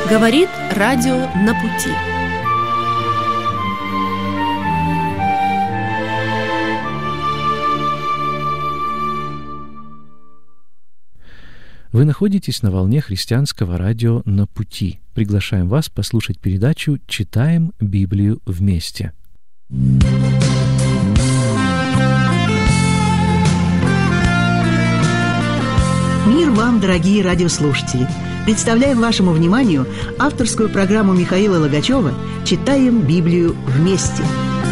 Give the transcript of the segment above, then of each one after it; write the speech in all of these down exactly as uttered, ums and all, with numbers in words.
Говорит радио «На пути». Вы находитесь на волне христианского радио «На пути». Приглашаем вас послушать передачу «Читаем Библию вместе». Мир вам, дорогие радиослушатели! Представляем вашему вниманию авторскую программу Михаила Логачева «Читаем Библию вместе».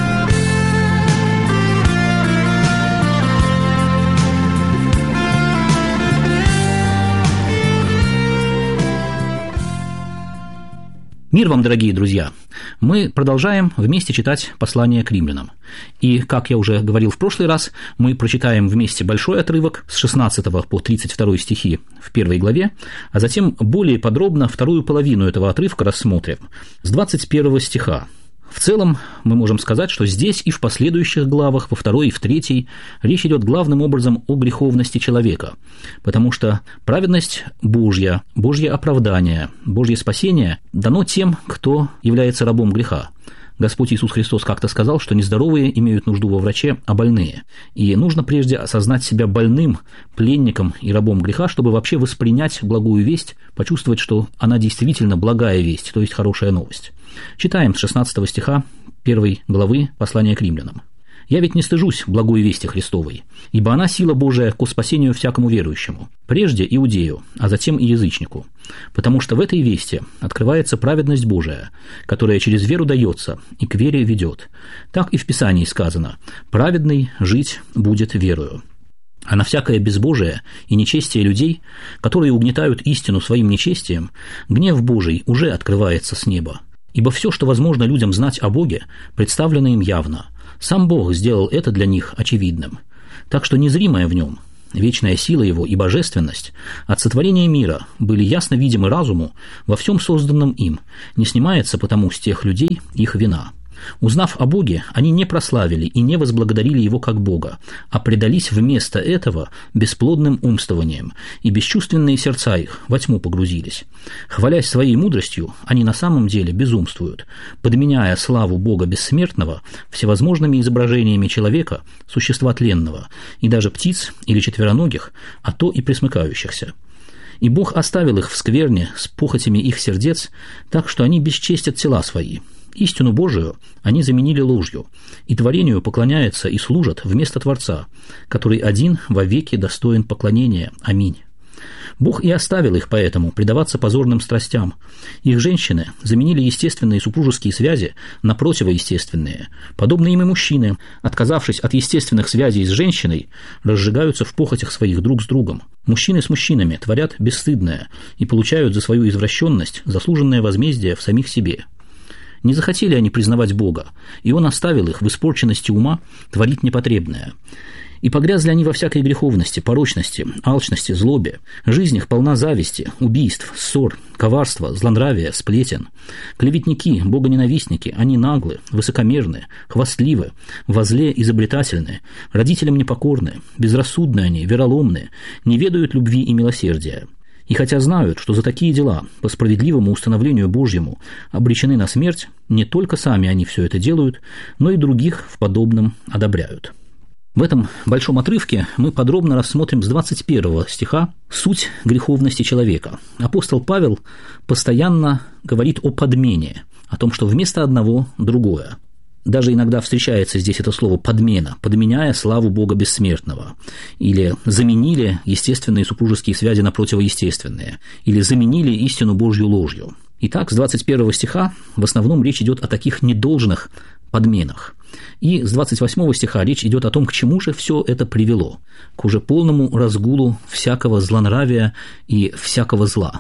Мир вам, дорогие друзья! Мы продолжаем вместе читать послание к римлянам. И, как я уже говорил в прошлый раз, мы прочитаем вместе большой отрывок с шестнадцатого по тридцать второй стихи в первой главе, а затем более подробно вторую половину этого отрывка рассмотрим с двадцать первого стиха. В целом мы можем сказать, что здесь и в последующих главах, во второй и в третьей, речь идет главным образом о греховности человека, потому что праведность Божья, Божье оправдание, Божье спасение дано тем, кто является рабом греха. Господь Иисус Христос как-то сказал, что нездоровые имеют нужду во враче, а больные. И нужно прежде осознать себя больным, пленником и рабом греха, чтобы вообще воспринять благую весть, почувствовать, что она действительно благая весть, то есть хорошая новость. Читаем с шестнадцатого стиха первой главы послания к римлянам. «Я ведь не стыжусь благой вести Христовой, ибо она сила Божия ко спасению всякому верующему, прежде иудею, а затем и язычнику, потому что в этой вести открывается праведность Божия, которая через веру дается и к вере ведет. Так и в Писании сказано: праведный жить будет верою. А на всякое безбожие и нечестие людей, которые угнетают истину своим нечестием, гнев Божий уже открывается с неба. Ибо все, что возможно людям знать о Боге, представлено им явно. Сам Бог сделал это для них очевидным. Так что незримое в нем, вечная сила его и божественность от сотворения мира были ясно видимы разуму во всем созданном им, не снимается потому с тех людей их вина. Узнав о Боге, они не прославили и не возблагодарили Его как Бога, а предались вместо этого бесплодным умствованиям, и бесчувственные сердца их во тьму погрузились. Хвалясь своей мудростью, они на самом деле безумствуют, подменяя славу Бога бессмертного всевозможными изображениями человека, существа тленного, и даже птиц или четвероногих, а то и пресмыкающихся. И Бог оставил их в скверне с похотями их сердец, так что они бесчестят тела свои. Истину Божию они заменили ложью, и творению поклоняются и служат вместо Творца, который один вовеки достоин поклонения. Аминь. Бог и оставил их поэтому предаваться позорным страстям. Их женщины заменили естественные супружеские связи на противоестественные. Подобные им и мужчины, отказавшись от естественных связей с женщиной, разжигаются в похотях своих друг с другом. Мужчины с мужчинами творят бесстыдное и получают за свою извращенность заслуженное возмездие в самих себе. Не захотели они признавать Бога, и Он оставил их в испорченности ума творить непотребное. И погрязли они во всякой греховности, порочности, алчности, злобе. Жизнь их полна зависти, убийств, ссор, коварства, злонравия, сплетен. Клеветники, богоненавистники, они наглы, высокомерны, хвастливы, во зле изобретательны, родителям непокорны, безрассудны они, вероломны, не ведают любви и милосердия. И хотя знают, что за такие дела, по справедливому установлению Божьему, обречены на смерть, не только сами они все это делают, но и других в подобном одобряют». В этом большом отрывке мы подробно рассмотрим с двадцать первого стиха суть греховности человека. Апостол Павел постоянно говорит о подмене, о том, что вместо одного – другое. Даже иногда встречается здесь это слово «подмена», подменяя славу Бога бессмертного, или заменили естественные супружеские связи на противоестественные, или заменили истину Божью ложью. Итак, с двадцать первого стиха в основном речь идет о таких недолжных подменах. И с двадцать восьмого стиха речь идет о том, к чему же все это привело, к уже полному разгулу всякого злонравия и всякого зла.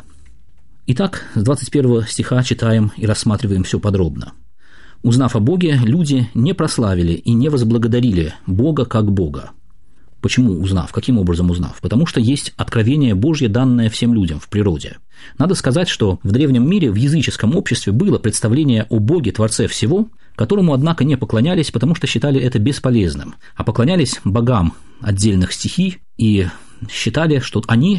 Итак, с двадцать первого стиха читаем и рассматриваем все подробно. «Узнав о Боге, люди не прославили и не возблагодарили Бога как Бога». Почему узнав? Каким образом узнав? Потому что есть откровение Божье, данное всем людям в природе. Надо сказать, что в древнем мире, в языческом обществе было представление о Боге, Творце всего, которому, однако, не поклонялись, потому что считали это бесполезным, а поклонялись богам отдельных стихий и считали, что они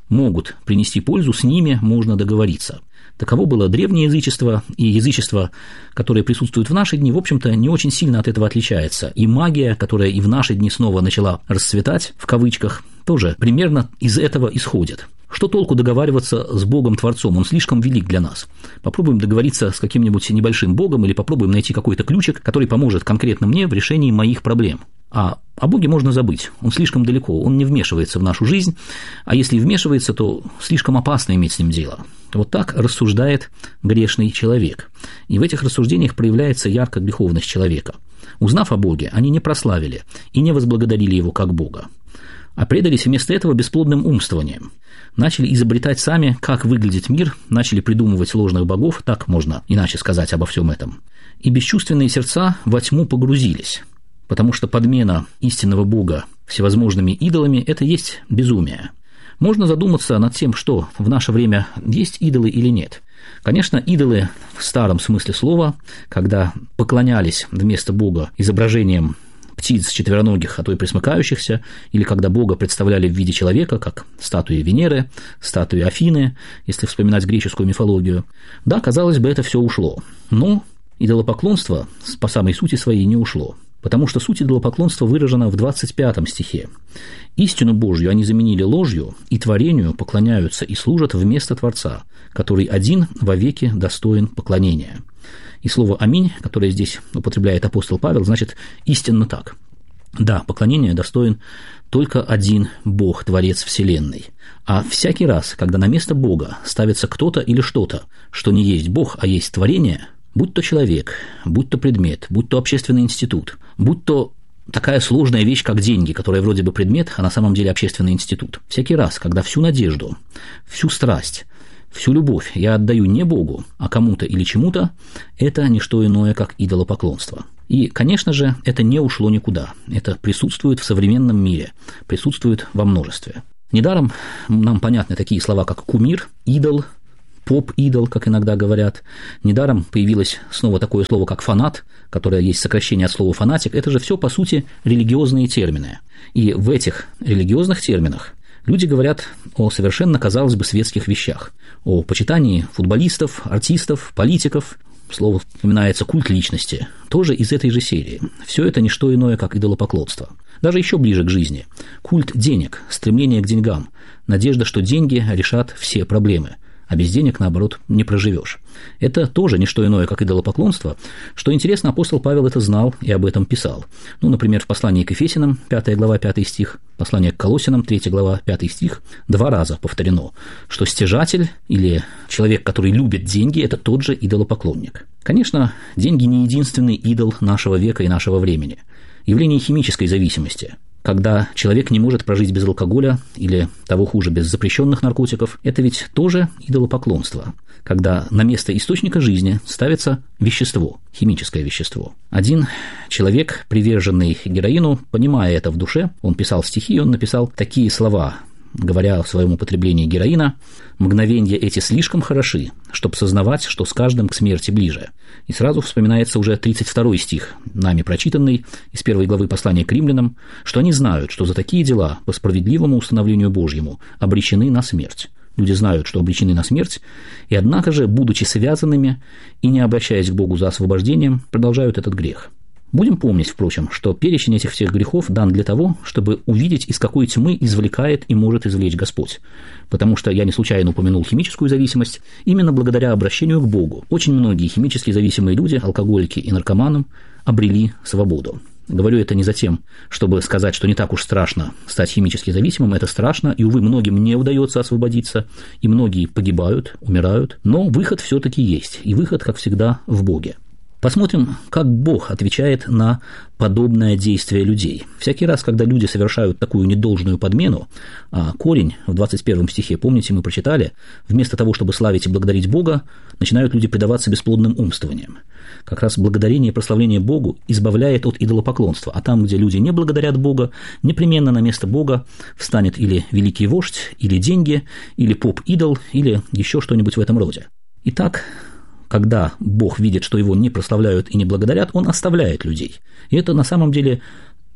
могут принести пользу, с ними можно договориться. Таково было древнее язычество, и язычество, которое присутствует в наши дни, в общем-то, не очень сильно от этого отличается. И магия, которая и в наши дни снова начала расцветать, в кавычках, тоже примерно из этого исходит. Что толку договариваться с Богом-творцом? Он слишком велик для нас. Попробуем договориться с каким-нибудь небольшим Богом или попробуем найти какой-то ключик, который поможет конкретно мне в решении моих проблем. А о Боге можно забыть, он слишком далеко, он не вмешивается в нашу жизнь, а если и вмешивается, то слишком опасно иметь с ним дело. Вот так рассуждает грешный человек. И в этих рассуждениях проявляется ярко греховность человека. Узнав о Боге, они не прославили и не возблагодарили его как Бога, а предались вместо этого бесплодным умствованиям. Начали изобретать сами, как выглядит мир, начали придумывать ложных богов, так можно иначе сказать обо всем этом. И бесчувственные сердца во тьму погрузились, потому что подмена истинного Бога всевозможными идолами – это есть безумие. Можно задуматься над тем, что в наше время есть идолы или нет. Конечно, идолы в старом смысле слова, когда поклонялись вместо Бога изображением птиц четвероногих, а то и пресмыкающихся, или когда Бога представляли в виде человека, как статуи Венеры, статуи Афины, если вспоминать греческую мифологию. Да, казалось бы, это все ушло. Но идолопоклонство по самой сути своей не ушло, потому что суть идолопоклонства выражена в двадцать пятом стихе. «Истину Божью они заменили ложью, и творению поклоняются и служат вместо Творца, который один вовеки достоин поклонения». И слово «аминь», которое здесь употребляет апостол Павел, значит истинно так. Да, поклонение достоин только один Бог, Творец Вселенной. А всякий раз, когда на место Бога ставится кто-то или что-то, что не есть Бог, а есть творение, будь то человек, будь то предмет, будь то общественный институт, будь то такая сложная вещь, как деньги, которая вроде бы предмет, а на самом деле общественный институт. Всякий раз, когда всю надежду, всю страсть, всю любовь я отдаю не Богу, а кому-то или чему-то, это не что иное, как идолопоклонство. И, конечно же, это не ушло никуда. Это присутствует в современном мире, присутствует во множестве. Недаром нам понятны такие слова, как кумир, идол, поп-идол, как иногда говорят. Недаром появилось снова такое слово, как фанат, которое есть сокращение от слова фанатик. Это же все, по сути, религиозные термины. И в этих религиозных терминах люди говорят о совершенно, казалось бы, светских вещах, о почитании футболистов, артистов, политиков. Слово вспоминается культ личности, тоже из этой же серии. Все это не что иное, как идолопоклонство. Даже еще ближе к жизни. Культ денег, стремление к деньгам, надежда, что деньги решат все проблемы, а без денег, наоборот, не проживешь. Это тоже не что иное, как идолопоклонство. Что интересно, апостол Павел это знал и об этом писал. Ну, например, в послании к Ефесянам, пятая глава, пятый стих, послание к Колоссянам, третья глава, пятый стих, два раза повторено, что стяжатель или человек, который любит деньги, это тот же идолопоклонник. Конечно, деньги не единственный идол нашего века и нашего времени. Явление химической зависимости, когда человек не может прожить без алкоголя или, того хуже, без запрещенных наркотиков, это ведь тоже идолопоклонство, когда на место источника жизни ставится вещество, химическое вещество. Один человек, приверженный героину, понимая это в душе, он писал стихи, он написал такие слова, говоря о своем употреблении героина: «Мгновенья эти слишком хороши, чтоб сознавать, что с каждым к смерти ближе». И сразу вспоминается уже тридцать второй стих, нами прочитанный из первой главы послания к римлянам, что они знают, что за такие дела по справедливому установлению Божьему обречены на смерть. Люди знают, что обречены на смерть, и однако же, будучи связанными и не обращаясь к Богу за освобождением, продолжают этот грех. Будем помнить, впрочем, что перечень этих всех грехов дан для того, чтобы увидеть, из какой тьмы извлекает и может извлечь Господь. Потому что я не случайно упомянул химическую зависимость. Именно благодаря обращению к Богу очень многие химически зависимые люди, алкоголики и наркоманы, обрели свободу. Говорю это не за тем, чтобы сказать, что не так уж страшно стать химически зависимым. Это страшно, и, увы, многим не удается освободиться, и многие погибают, умирают. Но выход все-таки есть, и выход, как всегда, в Боге. Посмотрим, как Бог отвечает на подобное действие людей. Всякий раз, когда люди совершают такую недолжную подмену, а корень в двадцать первом стихе, помните, мы прочитали, вместо того, чтобы славить и благодарить Бога, начинают люди предаваться бесплодным умствованиям. Как раз благодарение и прославление Богу избавляет от идолопоклонства, а там, где люди не благодарят Бога, непременно на место Бога встанет или великий вождь, или деньги, или поп-идол, или еще что-нибудь в этом роде. Итак, когда Бог видит, что его не прославляют и не благодарят, он оставляет людей. И это на самом деле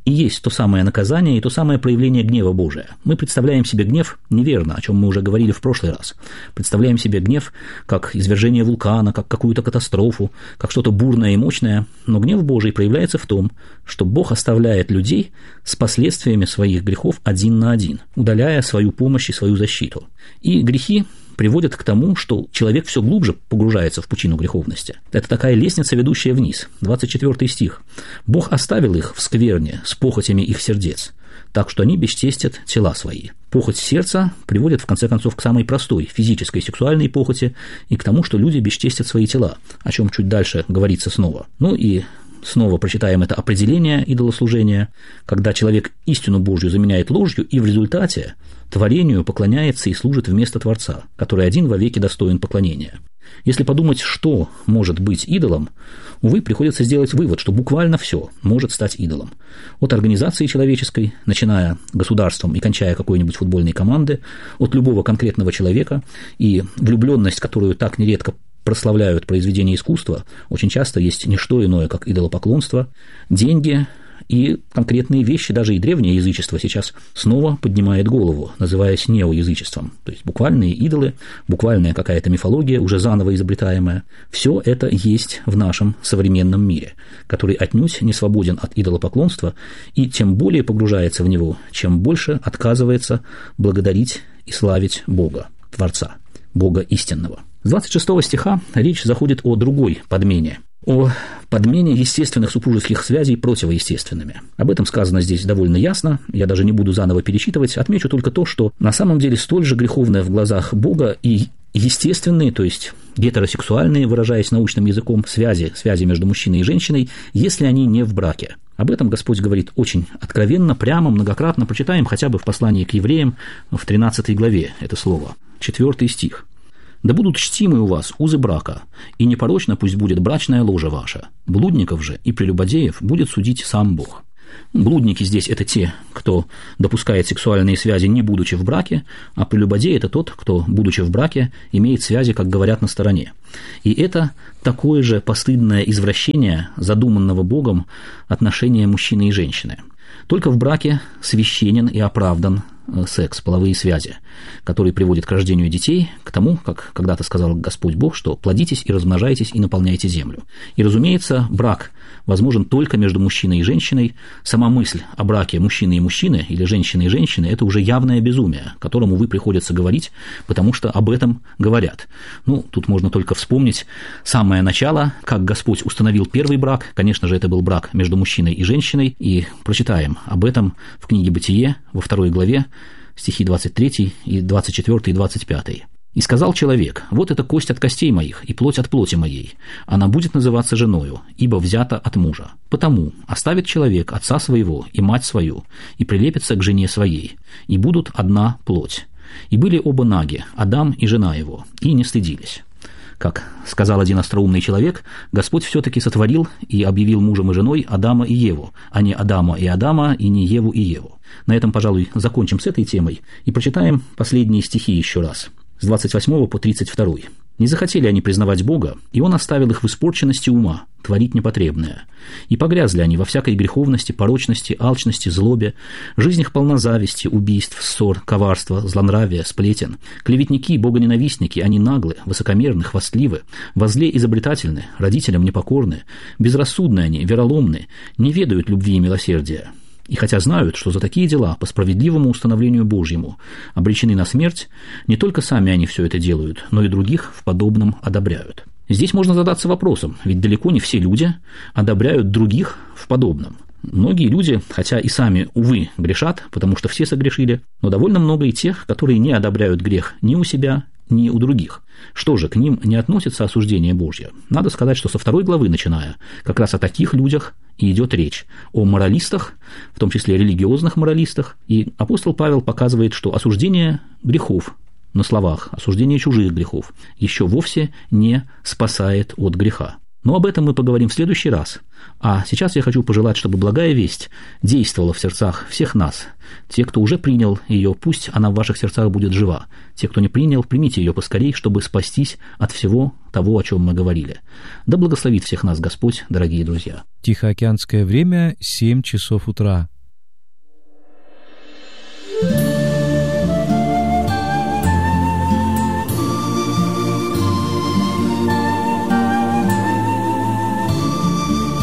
и есть то самое наказание и то самое проявление гнева Божия. Мы представляем себе гнев неверно, о чем мы уже говорили в прошлый раз. Представляем себе гнев как извержение вулкана, как какую-то катастрофу, как что-то бурное и мощное, но гнев Божий проявляется в том, что Бог оставляет людей с последствиями своих грехов один на один, удаляя свою помощь и свою защиту. И грехи приводят к тому, что человек все глубже погружается в пучину греховности. Это такая лестница, ведущая вниз. двадцать четвёртый стих. «Бог оставил их в скверне с похотями их сердец, так что они бесчестят тела свои». Похоть сердца приводит, в конце концов, к самой простой физической сексуальной похоти и к тому, что люди бесчестят свои тела, о чем чуть дальше говорится снова. Ну и снова прочитаем это определение идолослужения, когда человек истину Божью заменяет ложью и в результате творению поклоняется и служит вместо Творца, который один вовеки достоин поклонения. Если подумать, что может быть идолом, увы, приходится сделать вывод, что буквально все может стать идолом. От организации человеческой, начиная государством и кончая какой-нибудь футбольной командой, от любого конкретного человека, и влюбленность, которую так нередко прославляют произведения искусства, очень часто есть не что иное, как идолопоклонство, деньги и конкретные вещи, даже и древнее язычество сейчас снова поднимает голову, называясь неоязычеством. То есть буквальные идолы, буквальная какая-то мифология, уже заново изобретаемая. Все это есть в нашем современном мире, который отнюдь не свободен от идолопоклонства и тем более погружается в него, чем больше отказывается благодарить и славить Бога, Творца, Бога истинного. С двадцать шестого стиха речь заходит о другой подмене, о подмене естественных супружеских связей противоестественными. Об этом сказано здесь довольно ясно, я даже не буду заново перечитывать, отмечу только то, что на самом деле столь же греховное в глазах Бога и естественные, то есть гетеросексуальные, выражаясь научным языком, связи, связи между мужчиной и женщиной, если они не в браке. Об этом Господь говорит очень откровенно, прямо, многократно. Прочитаем хотя бы в послании к евреям в тринадцатой главе это слово, четвёртый стих. «Да будут чтимы у вас узы брака, и непорочно пусть будет брачная ложа ваша. Блудников же и прелюбодеев будет судить сам Бог». Блудники здесь – это те, кто допускает сексуальные связи, не будучи в браке, а прелюбодей – это тот, кто, будучи в браке, имеет связи, как говорят, на стороне. И это такое же постыдное извращение задуманного Богом отношения мужчины и женщины. Только в браке священен и оправдан секс, половые связи, который приводит к рождению детей, к тому, как когда-то сказал Господь Бог, что плодитесь и размножайтесь и наполняйте землю. И, разумеется, брак возможен только между мужчиной и женщиной. Сама мысль о браке мужчины и мужчины или женщины и женщины – это уже явное безумие, которому вы приходится говорить, потому что об этом говорят. Ну, тут можно только вспомнить самое начало, как Господь установил первый брак. Конечно же, это был брак между мужчиной и женщиной, и прочитаем об этом в книге «Бытие» во второй главе, стихи двадцать третий, и двадцать четвёртый и двадцать пятый. «И сказал человек: вот это кость от костей моих и плоть от плоти моей, она будет называться женою, ибо взята от мужа. Потому оставит человек отца своего и мать свою, и прилепится к жене своей, и будут одна плоть. И были оба наги, Адам и жена его, и не стыдились». Как сказал один остроумный человек, Господь все-таки сотворил и объявил мужем и женой Адама и Еву, а не Адама и Адама, и не Еву и Еву. На этом, пожалуй, закончим с этой темой и прочитаем последние стихи еще раз, с двадцать восьмого по тридцать второй. «Не захотели они признавать Бога, и Он оставил их в испорченности ума, творить непотребное. И погрязли они во всякой греховности, порочности, алчности, злобе. Жизнь их полна зависти, убийств, ссор, коварства, злонравия, сплетен. Клеветники, богоненавистники, они наглы, высокомерны, хвастливы, во зле изобретательны, родителям непокорны, безрассудны они, вероломны, не ведают любви и милосердия. И хотя знают, что за такие дела по справедливому установлению Божьему обречены на смерть, не только сами они все это делают, но и других в подобном одобряют». Здесь можно задаться вопросом, ведь далеко не все люди одобряют других в подобном. Многие люди, хотя и сами, увы, грешат, потому что все согрешили, но довольно много и тех, которые не одобряют грех ни у себя, ни у других. Что же, к ним не относится осуждение Божье? Надо сказать, что со второй главы, начиная, как раз о таких людях и идет речь, о моралистах, в том числе религиозных моралистах, и апостол Павел показывает, что осуждение грехов на словах, осуждение чужих грехов еще вовсе не спасает от греха. Но об этом мы поговорим в следующий раз. А сейчас я хочу пожелать, чтобы благая весть действовала в сердцах всех нас. Те, кто уже принял ее, пусть она в ваших сердцах будет жива. Те, кто не принял, примите ее поскорей, чтобы спастись от всего того, о чем мы говорили. Да благословит всех нас Господь, дорогие друзья. Тихоокеанское время, семь часов утра.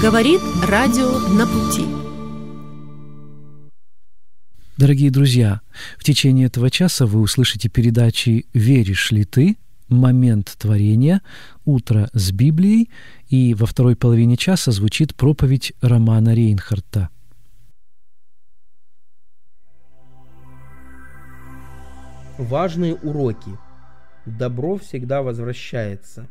Говорит радио «На пути». Дорогие друзья, в течение этого часа вы услышите передачи «Веришь ли ты?», «Момент творения», «Утро с Библией», и во второй половине часа звучит проповедь Романа Рейнхарта. Важные уроки. Добро всегда возвращается.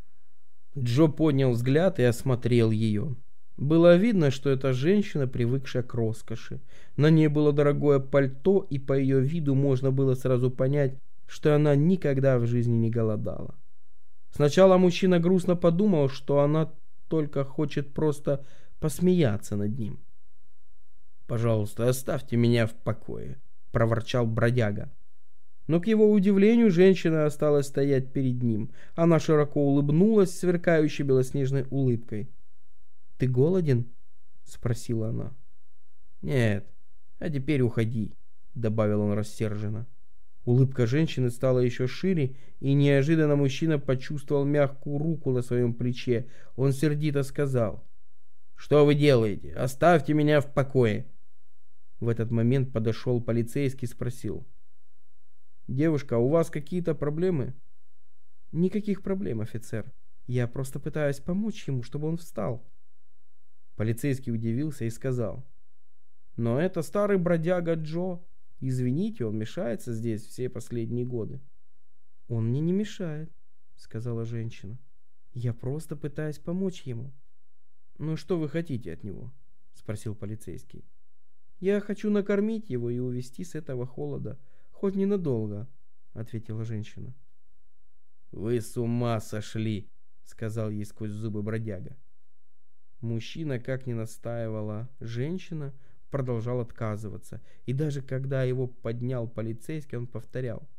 Джо поднял взгляд и осмотрел ее. Было видно, что эта женщина, привыкшая к роскоши. На ней было дорогое пальто, и по ее виду можно было сразу понять, что она никогда в жизни не голодала. Сначала мужчина грустно подумал, что она только хочет просто посмеяться над ним. «Пожалуйста, оставьте меня в покое», — проворчал бродяга. Но, к его удивлению, женщина осталась стоять перед ним. Она широко улыбнулась, сверкающей белоснежной улыбкой. «Ты голоден?» — спросила она. «Нет, а теперь уходи», — добавил он рассерженно. Улыбка женщины стала еще шире, и неожиданно мужчина почувствовал мягкую руку на своем плече. Он сердито сказал: «Что вы делаете? Оставьте меня в покое!» В этот момент подошел полицейский и спросил: «Девушка, у вас какие-то проблемы?» «Никаких проблем, офицер. Я просто пытаюсь помочь ему, чтобы он встал». Полицейский удивился и сказал: «Но это старый бродяга Джо. Извините, он мешается здесь все последние годы». «Он мне не мешает», — сказала женщина. «Я просто пытаюсь помочь ему». «Ну что вы хотите от него?» — спросил полицейский. «Я хочу накормить его и увезти с этого холода. Хоть ненадолго», — ответила женщина. «Вы с ума сошли», — сказал ей сквозь зубы бродяга. Мужчина, как ни настаивала женщина, продолжал отказываться, и даже когда его поднял полицейский, он повторял: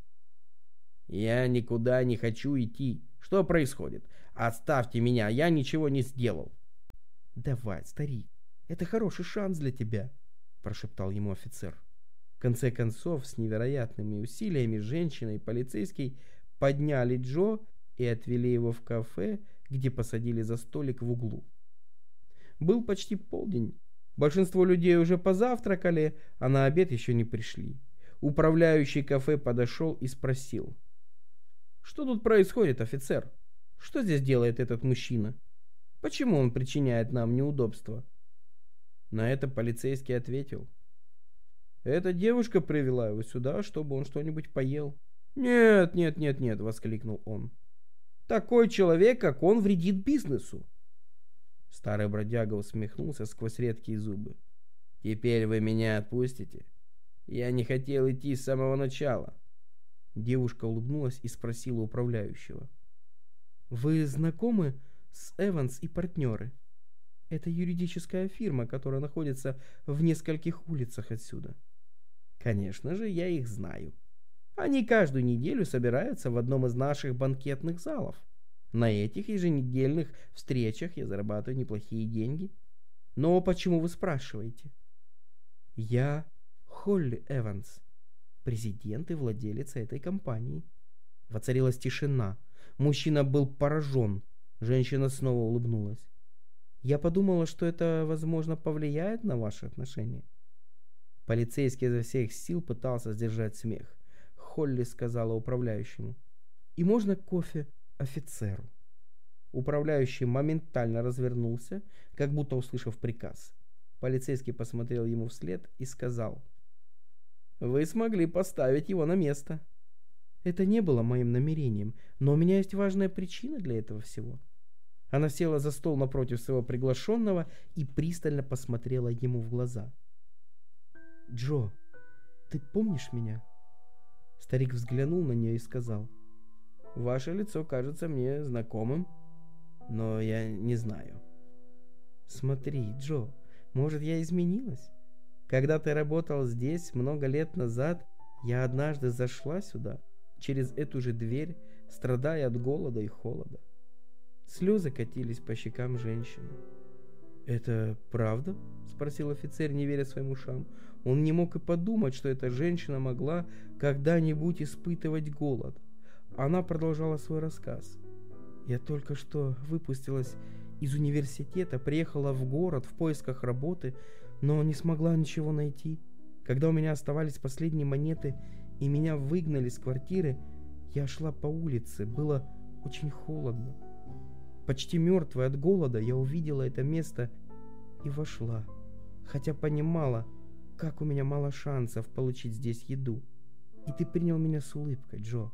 «Я никуда не хочу идти. Что происходит? Оставьте меня, я ничего не сделал». «Давай, старик, это хороший шанс для тебя», — прошептал ему офицер. В конце концов, с невероятными усилиями женщина и полицейский подняли Джо и отвели его в кафе, где посадили за столик в углу. Был почти полдень. Большинство людей уже позавтракали, а на обед еще не пришли. Управляющий кафе подошел и спросил: «Что тут происходит, офицер? Что здесь делает этот мужчина? Почему он причиняет нам неудобства?» На это полицейский ответил: «Эта девушка привела его сюда, чтобы он что-нибудь поел». «Нет, нет, нет, нет», — воскликнул он. «Такой человек, как он, вредит бизнесу». Старый бродяга усмехнулся сквозь редкие зубы. «Теперь вы меня отпустите? Я не хотел идти с самого начала». Девушка улыбнулась и спросила управляющего: «Вы знакомы с Эванс и партнеры? Это юридическая фирма, которая находится в нескольких улицах отсюда». «Конечно же, я их знаю. Они каждую неделю собираются в одном из наших банкетных залов. На этих еженедельных встречах я зарабатываю неплохие деньги. Но почему вы спрашиваете?» «Я Холли Эванс, президент и владелец этой компании». Воцарилась тишина. Мужчина был поражен. Женщина снова улыбнулась. «Я подумала, что это, возможно, повлияет на ваши отношения». Полицейский изо всех сил пытался сдержать смех. Холли сказала управляющему: «И можно кофе офицеру?» Управляющий моментально развернулся, как будто услышав приказ. Полицейский посмотрел ему вслед и сказал: «Вы смогли поставить его на место». «Это не было моим намерением, но у меня есть важная причина для этого всего». Она села за стол напротив своего приглашенного и пристально посмотрела ему в глаза. «Джо, ты помнишь меня?» Старик взглянул на нее и сказал: «Ваше лицо кажется мне знакомым, но я не знаю». «Смотри, Джо, может, я изменилась? Когда ты работал здесь много лет назад, я однажды зашла сюда, через эту же дверь, страдая от голода и холода». Слезы катились по щекам женщины. «Это правда?» — спросил офицер, не веря своим ушам. Он не мог и подумать, что эта женщина могла когда-нибудь испытывать голод. Она продолжала свой рассказ. «Я только что выпустилась из университета, приехала в город в поисках работы, но не смогла ничего найти. Когда у меня оставались последние монеты и меня выгнали с квартиры, я шла по улице, было очень холодно. Почти мертвая от голода, я увидела это место и вошла, хотя понимала, как у меня мало шансов получить здесь еду. И ты принял меня с улыбкой, Джо.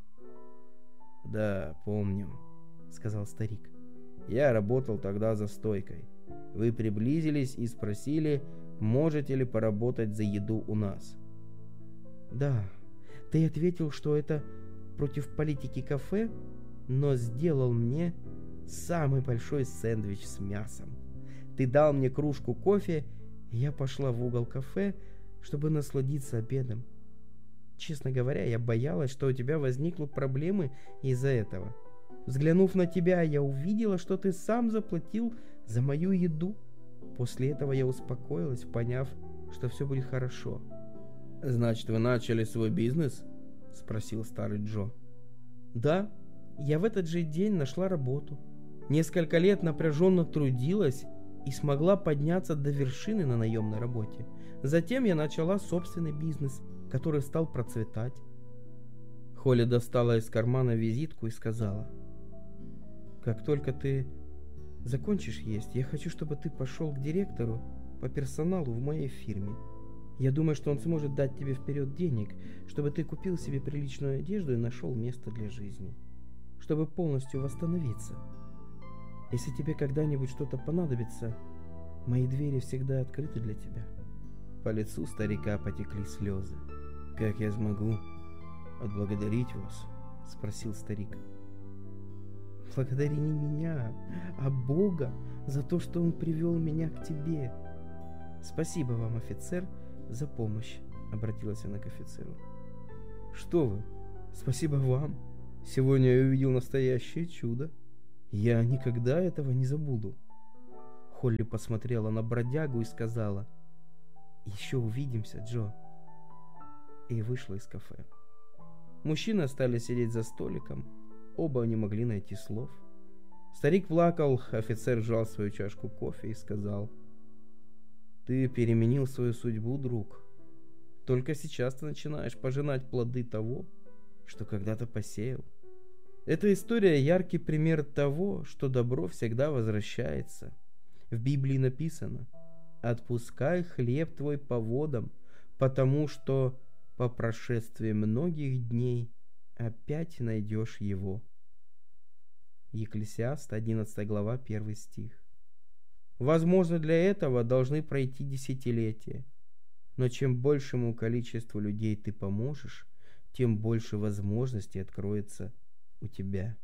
«Да, помню», — сказал старик. «Я работал тогда за стойкой. Вы приблизились и спросили, можете ли поработать за еду у нас». «Да, ты ответил, что это против политики кафе, но сделал мне самый большой сэндвич с мясом. Ты дал мне кружку кофе, и я пошла в угол кафе, чтобы насладиться обедом. Честно говоря, я боялась, что у тебя возникнут проблемы из-за этого. Взглянув на тебя, я увидела, что ты сам заплатил за мою еду. После этого я успокоилась, поняв, что все будет хорошо». «Значит, вы начали свой бизнес?» — спросил старый Джо. «Да, я в этот же день нашла работу. Несколько лет напряженно трудилась и смогла подняться до вершины на наемной работе. Затем я начала собственный бизнес, который стал процветать». Холли достала из кармана визитку и сказала: «Как только ты закончишь есть, я хочу, чтобы ты пошел к директору по персоналу в моей фирме. Я думаю, что он сможет дать тебе вперед денег, чтобы ты купил себе приличную одежду и нашел место для жизни, чтобы полностью восстановиться. Если тебе когда-нибудь что-то понадобится, мои двери всегда открыты для тебя». По лицу старика потекли слезы. «Как я смогу отблагодарить вас?» — спросил старик. «Благодари не меня, а Бога за то, что Он привел меня к тебе. Спасибо вам, офицер, за помощь», — обратилась она к офицеру. «Что вы? Спасибо вам. Сегодня я увидел настоящее чудо. Я никогда этого не забуду». Холли посмотрела на бродягу и сказала: «Еще увидимся, Джо», и вышла из кафе. Мужчины остались сидеть за столиком. Оба не могли найти слов. Старик плакал, офицер сжал свою чашку кофе и сказал: «Ты переменил свою судьбу, друг. Только сейчас ты начинаешь пожинать плоды того, что когда-то посеял». Эта история яркий пример того, что добро всегда возвращается. В Библии написано: «Отпускай хлеб твой по водам, потому что по прошествии многих дней опять найдешь его». Екклесиаст, одиннадцатая глава, первый стих. Возможно, для этого должны пройти десятилетия, но чем большему количеству людей ты поможешь, тем больше возможностей откроется у тебя.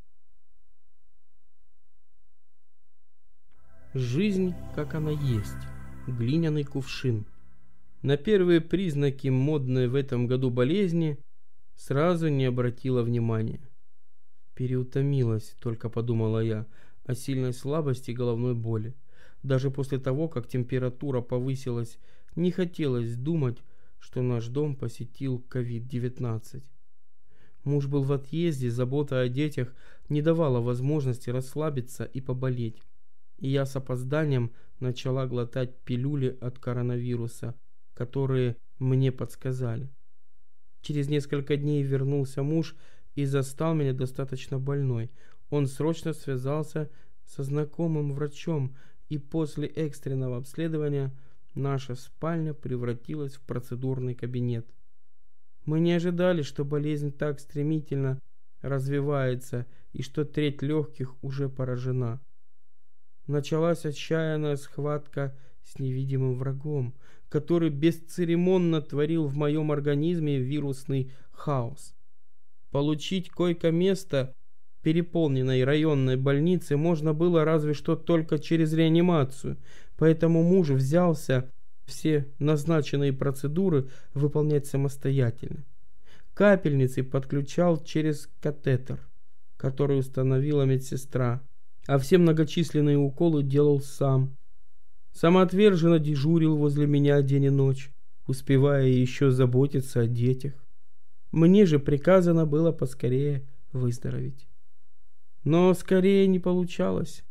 Жизнь, как она есть. Глиняный кувшин. На первые признаки модной в этом году болезни сразу не обратила внимания. Переутомилась, только подумала я, о сильной слабости и головной боли. Даже после того, как температура повысилась, не хотелось думать, что наш дом посетил ковид девятнадцать. Муж был в отъезде, забота о детях не давала возможности расслабиться и поболеть. И я с опозданием начала глотать пилюли от коронавируса, которые мне подсказали. Через несколько дней вернулся муж и застал меня достаточно больной. Он срочно связался со знакомым врачом, и после экстренного обследования наша спальня превратилась в процедурный кабинет. Мы не ожидали, что болезнь так стремительно развивается и что треть легких уже поражена. Началась отчаянная схватка с невидимым врагом, который бесцеремонно творил в моем организме вирусный хаос. Получить койко-место в переполненной районной больнице можно было разве что только через реанимацию, поэтому муж взялся все назначенные процедуры выполнять самостоятельно. Капельницы подключал через катетер, который установила медсестра, а все многочисленные уколы делал сам. Самоотверженно дежурил возле меня день и ночь, успевая еще заботиться о детях. Мне же приказано было поскорее выздороветь. Но скорее не получалось.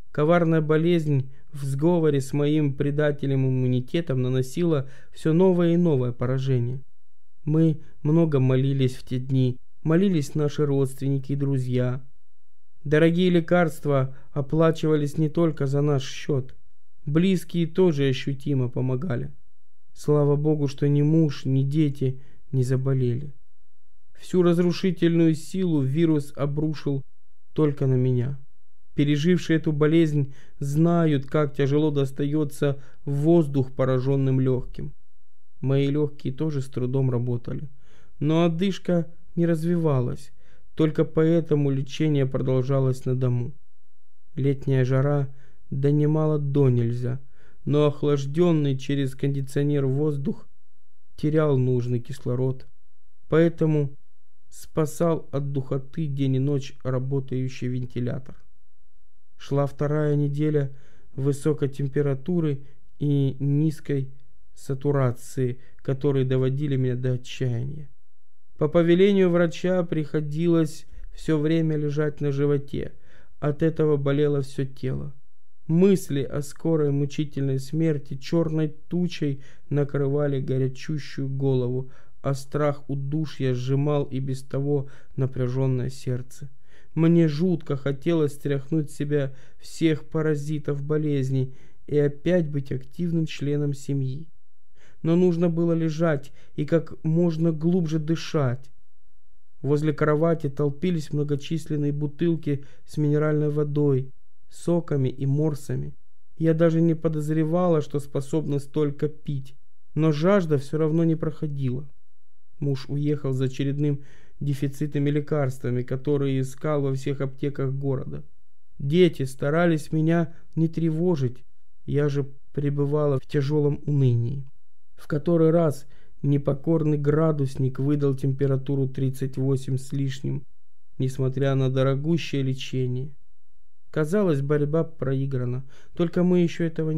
Коварная болезнь в сговоре с моим предателем иммунитетом наносила все новое и новое поражение. Мы много молились в те дни, молились наши родственники и друзья. Дорогие лекарства оплачивались не только за наш счет. Близкие тоже ощутимо помогали. Слава Богу, что ни муж, ни дети не заболели. Всю разрушительную силу вирус обрушил только на меня. Пережившие эту болезнь знают, как тяжело достается воздух пораженным легким. Мои легкие тоже с трудом работали, но одышка не развивалась, только поэтому лечение продолжалось на дому. Летняя жара донимала до нельзя, но охлажденный через кондиционер воздух терял нужный кислород, поэтому спасал от духоты день и ночь работающий вентилятор. Шла вторая неделя высокой температуры и низкой сатурации, которые доводили меня до отчаяния. По повелению врача приходилось все время лежать на животе. От этого болело все тело. Мысли о скорой мучительной смерти черной тучей накрывали горячущую голову, а страх удушья сжимал и без того напряженное сердце. Мне жутко хотелось стряхнуть с себя всех паразитов болезни и опять быть активным членом семьи. Но нужно было лежать и как можно глубже дышать. Возле кровати толпились многочисленные бутылки с минеральной водой, соками и морсами. Я даже не подозревала, что способна столько пить, но жажда все равно не проходила. Муж уехал за очередным дефицитными лекарствами, которые искал во всех аптеках города. Дети старались меня не тревожить, я же пребывала в тяжелом унынии. В который раз непокорный градусник выдал температуру тридцать восемь с лишним, несмотря на дорогущее лечение. Казалось, борьба проиграна, только мы еще этого не